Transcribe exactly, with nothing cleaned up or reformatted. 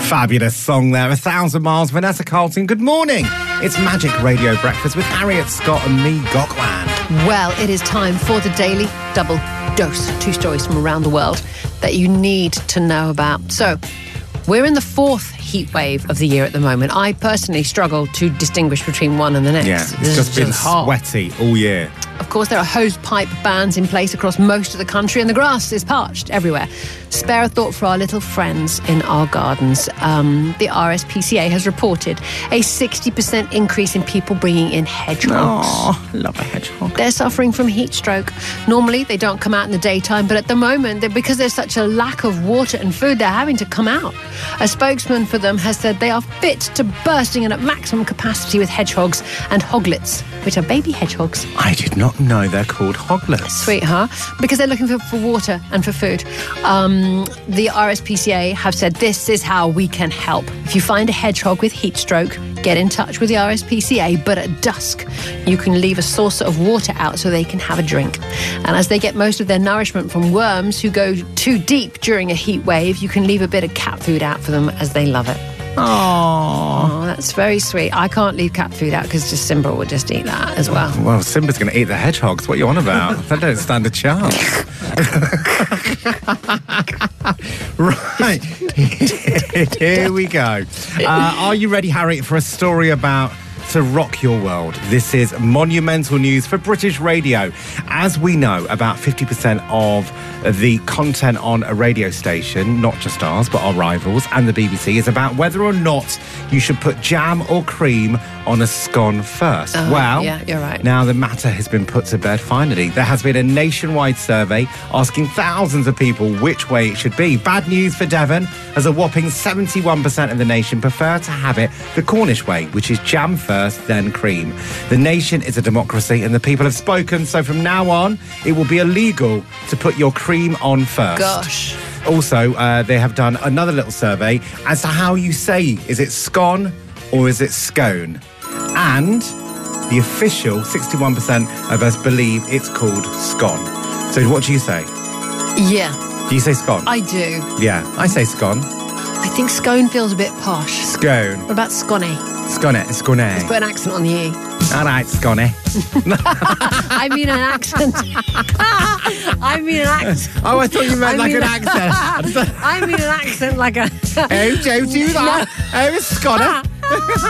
Fabulous song there, A Thousand Miles, Vanessa Carlton. Good morning. It's Magic Radio Breakfast with Harriet Scott and me, Gokwan. Well, it is time for the Daily Double Dose. Two stories from around the world that you need to know about. So, we're in the fourth heat wave of the year at the moment. I personally struggle to distinguish between one and the next. Yeah, it's just been sweaty all year. Of course, there are hose pipe bans in place across most of the country, and the grass is parched everywhere. Spare a thought for our little friends in our gardens. Um, the R S P C A has reported a sixty percent increase in people bringing in hedgehogs. Oh, love a hedgehog. They're suffering from heat stroke. Normally, they don't come out in the daytime, but at the moment, because there's such a lack of water and food, they're having to come out. A spokesman for them has said they are fit to bursting and at maximum capacity with hedgehogs and hoglets, which are baby hedgehogs. I did not know they're called hoglets. Sweet, huh? Because they're looking for, for water and for food. Um, the R S P C A have said this is how we can help. If you find a hedgehog with heat stroke, get in touch with the R S P C A, but at dusk, you can leave a saucer of water out so they can have a drink. And as they get most of their nourishment from worms who go too deep during a heat wave, you can leave a bit of cat food out for them as they love it. Oh, that's very sweet. I can't leave cat food out because just Simba would just eat that as well. Well, Simba's going to eat the hedgehogs. What are you on about? They don't stand a chance. Right, here we go. Uh, are you ready, Harriet, for a story about to rock your world? This is monumental news for British radio. As we know, about fifty percent of the content on a radio station, not just ours, but our rivals and the B B C, is about whether or not you should put jam or cream on a scone first. Oh, well, yeah, you're right. Now the matter has been put to bed finally. There has been a nationwide survey asking thousands of people which way it should be. Bad news for Devon, as a whopping seventy-one percent of the nation prefer to have it the Cornish way, which is jam first, then cream. The nation is a democracy and the people have spoken, so from now on, it will be illegal to put your cream on first. Gosh. Also, uh, they have done another little survey as to how you say, is it scone or is it scone? And the official sixty-one percent of us believe it's called scone. So what do you say? Yeah. Do you say scone? I do. Yeah, I say scone. I think scone feels a bit posh. Scone. What about scone? Scone. Scone. Let's put an accent on the E. All right, scone. I mean an accent. I mean an accent. Oh, I thought you meant I like mean an a- accent. I mean an accent like a... Oh, don't do that. Oh, scone.